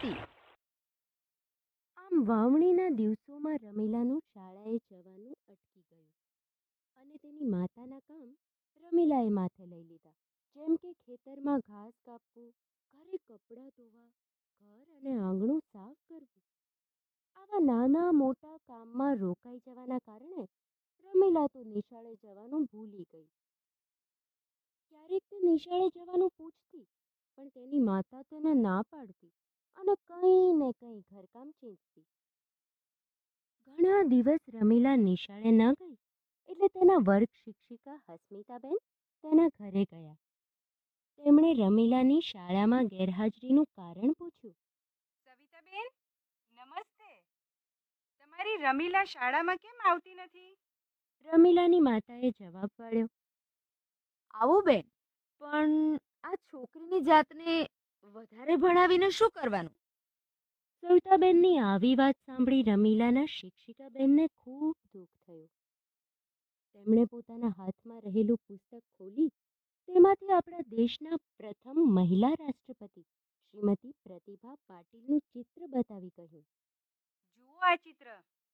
હતી. આમ વાવણીના દિવસોમાં રમીલાનું શાળાએ જવાનું અટકી ગયું અને તેની માતાના કામ રમીલાએ માથે લઈ લીધા, જેમ કે ખેતરમાં ઘાસ કાપવું, ઘરે કપડાં ધોવા, ઘર અને આંગણું સાફ કરવું. આવા નાના મોટા કામમાં રોકાઈ જવાના કારણે રમીલા તો નિશાળે જવાનું ભૂલી ગઈ. ક્યારેક તે નિશાળે જવાનું પૂછતી, પણ તેની માતા તેને ના પાડતી અને કંઈ ને કંઈ ઘરકામ ચીંધતી. ઘણા દિવસ રમીલા નિશાળે ન ગઈ એટલે તેના વર્ગ શિક્ષિકા હસ્મિતાબેન તેના ઘરે ગયા. તેમણે રમીલાની શાળામાં ગેરહાજરીનું કારણ પૂછ્યું. સવિતાબેન, નમસ્તે. તમારી રમીલા શાળામાં કેમ આવતી નથી? રમીલાની માતાએ જવાબ પાડ્યો. આવું બેન, પણ આ છોકરીની જાતને વધારે ભણાવીને શું કરવાનું? સવિતાબેનની આવી વાત સાંભળી રમીલાના શિક્ષિકાબેનને ખૂબ દુઃખ થયું. તેમણે પોતાના હાથમાં રહેલું પુસ્તક ખોલી તેમાંથી આપણા દેશના પ્રથમ મહિલા રાષ્ટ્રપતિ શ્રીમતી પ્રતિભા પાટીલનું ચિત્ર બતાવી કહ્યું. જુઓ આ ચિત્ર.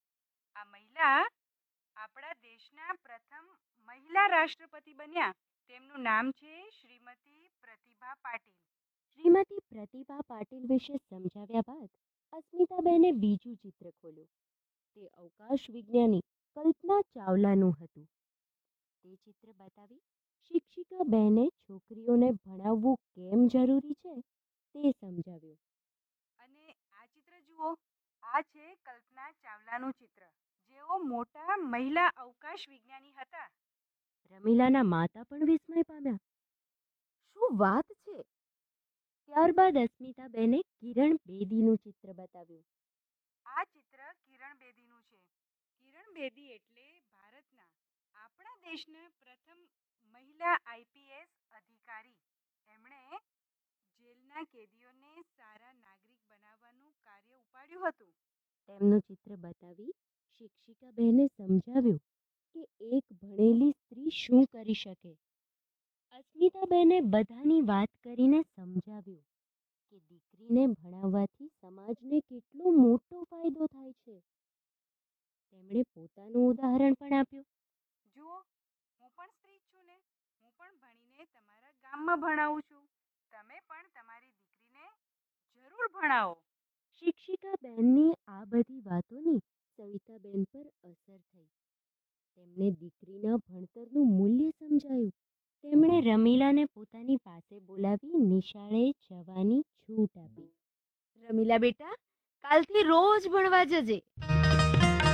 આ મહિલા આપણા દેશના પ્રથમ મહિલા રાષ્ટ્રપતિ બન્યા. તેમનું નામ છે શ્રીમતી પ્રતિભા પાટીલ. શ્રીમતી પ્રતિભા પાટીલ વિશે સમજાવ્યા બાદ અસ્મિતાબેને બીજું ચિત્ર ખોલ્યું. તે અવકાશ વિજ્ઞાની કલ્પના ચાવલાનું હતું. તે ચિત્ર બતાવી શિક્ષિકા બહેને છોકરીઓને ભણાવવું કેમ જરૂરી છે તે સમજાવ્યું. અને આ ચિત્ર જુઓ. આ છે કલ્પના ચાવલાનું ચિત્ર. જેઓ મોટા મહિલા અવકાશ વિજ્ઞાની હતા. રમીલાના માતા પણ વિસ્મય પામ્યા. શું વાત છે! ત્યારબાદ અસ્મિતાબેને કિરણ બેદીનું ચિત્ર બતાવ્યું. આ ચિત્ર કિરણ બેદીનું છે. કિરણ બેદી એટલે ભારતના, આપણા દેશના પ્રથમ મહિલા આઈપીએસ અધિકારી. એમણે જેલના કેદીઓને સારા નાગરિક બનાવવાનું કાર્ય ઉપાડ્યું હતું. તેમનું ચિત્ર બતાવી શિક્ષિકા બહેને સમજાવ્યું કે એક ભણેલી સ્ત્રી શું કરી શકે. અસ્મિતાબેને બધાની વાત કરીને સમજાવ્યું કે દીકરીને ભણાવવાથી સમાજને કેટલો મોટો ફાયદો થાય છે. તેમણે પોતાનું ઉદાહરણ પણ આપ્યું. જુઓ, હું પણ સ્ત્રી છું ને. હું પણ ભણીને તમારા ગામમાં ભણાવું છું. તમે પણ તમારી દીકરીને જરૂર ભણાવો. શિક્ષિકા બહેનની આ બધી વાતોની સવિતાબેન પર અસર થઈ. તેમને દીકરીના ભણતરનું મૂલ્ય સમજાયું. તેમણે રમીલાને પોતાની પાસે બોલાવી નિશાળે જવાની છૂટ આપી. રમીલા બેટા, કાલથી રોજ ભણવા જજે.